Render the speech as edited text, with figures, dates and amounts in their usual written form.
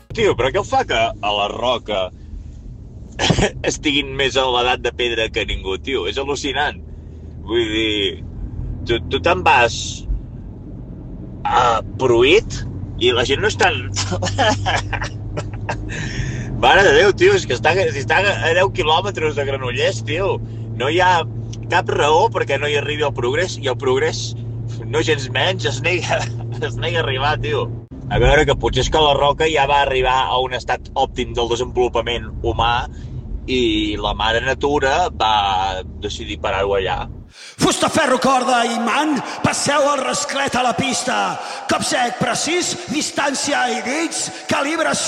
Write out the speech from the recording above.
Tio, però què fa que a la Roca estiguin més a l'edat de pedra que ningú, tio? És al·lucinant. Vull dir, tu te'n vas a Pruit i la gent no és tan... Mare de Déu, tio, és que està a 10 quilòmetres de Granollers, tio. No hi ha cap raó perquè no hi arribi el progrés, i el progrés, no gens menys, es nega a arribar, tio. A veure, que potser és que la Roca ja va arribar a un estat òptim del desenvolupament humà i la mare natura va decidir parar-ho allà. Fusta, ferro, corda i man, passeu el rasclet a la pista. Cop sec, precís, distància i dits, calibració.